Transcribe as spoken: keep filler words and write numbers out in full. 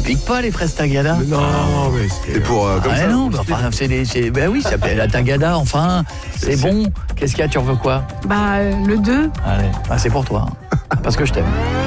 piquent pas les fraises tagada. Mais non, mais c'est pour euh, comme ah ça. non, bah, enfin, c'est des, c'est, ben oui, ça s'appelle la tagada, enfin, c'est, c'est bon. Qu'est-ce qu'il y a, tu en veux quoi? Bah, euh, le deux. Allez, ah, c'est pour toi, hein. Parce que je t'aime.